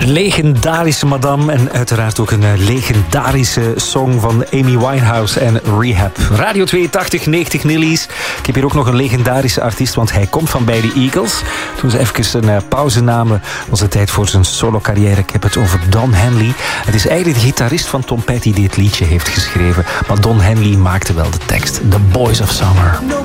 Legendarische madame en uiteraard ook een legendarische song van Amy Winehouse en Rehab. Radio 82, 90 Nillies. Ik heb hier ook nog een legendarische artiest, want hij komt van bij de Eagles. Toen ze even een pauze namen, was het tijd voor zijn solo-carrière. Ik heb het over Don Henley. Het is eigenlijk de gitarist van Tom Petty die het liedje heeft geschreven. Maar Don Henley maakte wel de tekst. The Boys of Summer.